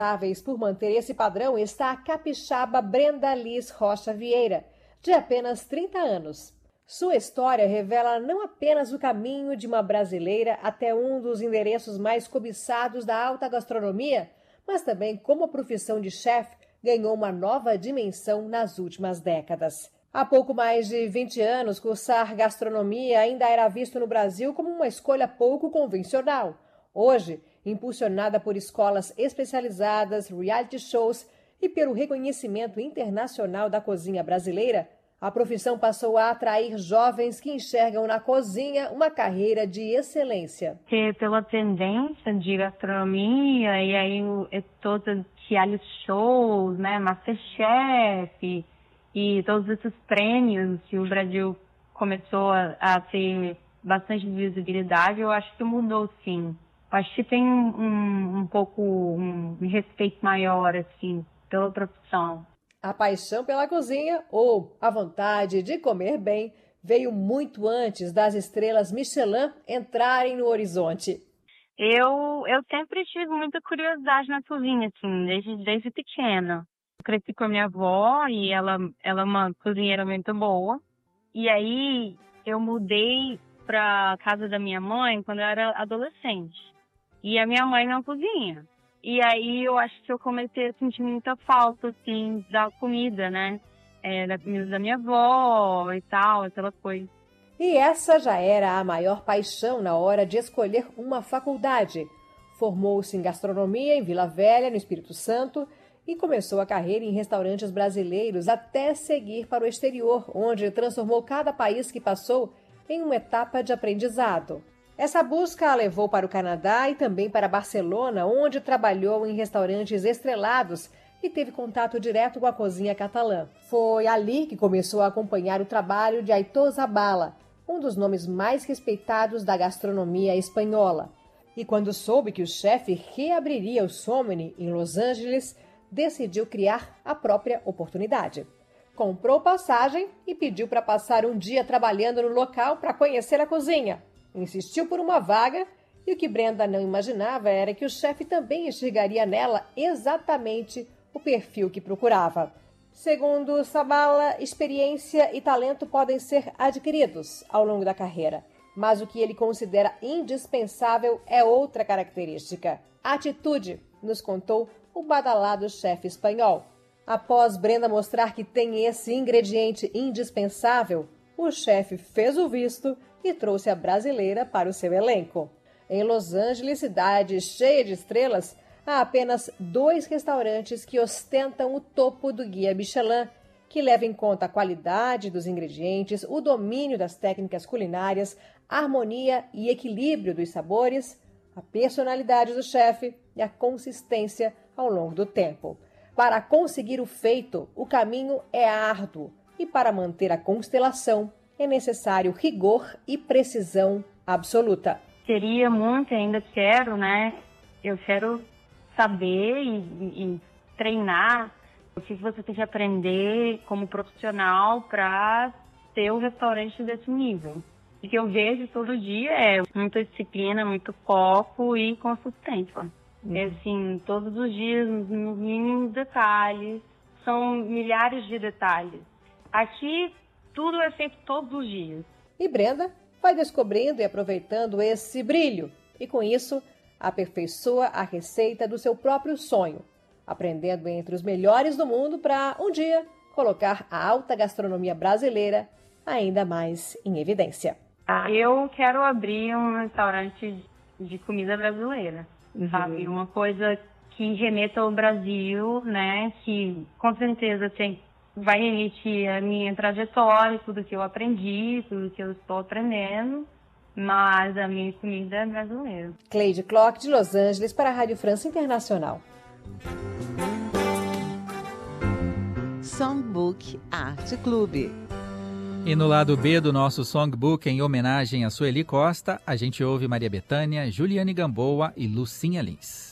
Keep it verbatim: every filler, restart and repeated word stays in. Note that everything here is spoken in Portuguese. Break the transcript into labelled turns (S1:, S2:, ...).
S1: Responsáveis por manter esse padrão está a capixaba Brenda Liz Rocha Vieira, de apenas trinta anos. Sua história revela não apenas o caminho de uma brasileira até um dos endereços mais cobiçados da alta gastronomia, mas também como a profissão de chefe ganhou uma nova dimensão nas últimas décadas. Há pouco mais de vinte anos, cursar gastronomia ainda era visto no Brasil como uma escolha pouco convencional. Hoje, impulsionada por escolas especializadas, reality shows e pelo reconhecimento internacional da cozinha brasileira, a profissão passou a atrair jovens que enxergam na cozinha uma carreira de excelência.
S2: Que pela tendência de gastronomia e aí todos os reality shows, né, MasterChef e todos esses prêmios que o Brasil começou a, a ter bastante visibilidade, eu acho que mudou sim. Acho que tem um, um pouco um respeito maior assim pela profissão.
S1: A paixão pela cozinha, ou a vontade de comer bem, veio muito antes das estrelas Michelin entrarem no horizonte.
S2: Eu, eu sempre tive muita curiosidade na cozinha, assim, desde, desde pequena. Eu cresci com a minha avó e ela, ela é uma cozinheira muito boa. E aí eu mudei para casa da minha mãe quando eu era adolescente. E a minha mãe não cozinha. E aí eu acho que eu comecei a sentir muita falta, assim, da comida, né? É, da comida da minha avó e tal, aquela coisa.
S1: E essa já era a maior paixão na hora de escolher uma faculdade. Formou-se em gastronomia em Vila Velha, no Espírito Santo, e começou a carreira em restaurantes brasileiros até seguir para o exterior, onde transformou cada país que passou em uma etapa de aprendizado. Essa busca a levou para o Canadá e também para Barcelona, onde trabalhou em restaurantes estrelados e teve contato direto com a cozinha catalã. Foi ali que começou a acompanhar o trabalho de Aitor Zabala, um dos nomes mais respeitados da gastronomia espanhola. E quando soube que o chefe reabriria o Somni em Los Angeles, decidiu criar a própria oportunidade. Comprou passagem e pediu para passar um dia trabalhando no local para conhecer a cozinha. Insistiu por uma vaga e o que Brenda não imaginava era que o chefe também enxergaria nela exatamente o perfil que procurava. Segundo Zabala, experiência e talento podem ser adquiridos ao longo da carreira, mas o que ele considera indispensável é outra característica: atitude, nos contou o badalado chefe espanhol. Após Brenda mostrar que tem esse ingrediente indispensável, o chefe fez o visto e trouxe a brasileira para o seu elenco. Em Los Angeles, cidade cheia de estrelas, há apenas dois restaurantes que ostentam o topo do guia Michelin, que leva em conta a qualidade dos ingredientes, o domínio das técnicas culinárias, a harmonia e equilíbrio dos sabores, a personalidade do chefe e a consistência ao longo do tempo. Para conseguir o feito, o caminho é árduo e para manter a constelação é necessário rigor e precisão absoluta.
S2: Queria muito, ainda quero, né? Eu quero saber e, e treinar o que você tem que aprender como profissional para ter um restaurante desse nível. O que eu vejo todo dia é muita disciplina, muito foco e consistência. Uhum. É assim, todos os dias, nos mínimos detalhes, são milhares de detalhes. Aqui, tudo é feito todos os dias.
S1: E Brenda vai descobrindo e aproveitando esse brilho. E com isso, aperfeiçoa a receita do seu próprio sonho, aprendendo entre os melhores do mundo para, um dia, colocar a alta gastronomia brasileira ainda mais em evidência.
S2: Eu quero abrir um restaurante de comida brasileira, uhum. sabe? Uma coisa que remeta ao Brasil, né? Que com certeza tem... vai remitir a minha trajetória, tudo que eu aprendi, tudo que eu estou aprendendo, mas a minha comida é brasileira.
S1: Cleide Clock, de Los Angeles, para a Rádio França Internacional.
S3: Songbook Arte Clube.
S4: E no lado B do nosso Songbook, em homenagem a Sueli Costa, a gente ouve Maria Bethânia, Juliane Gamboa e Lucinha Lins.